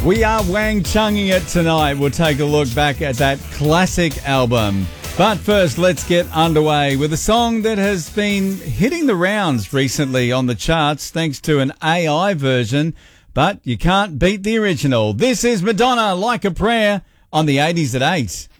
We are Wang Chunging it tonight. We'll take a look back at that classic album. But first, let's get underway with a song that has been hitting the rounds recently on the charts thanks to an AI version, but you can't beat the original. This is Madonna, Like a Prayer, on the 80s at 8.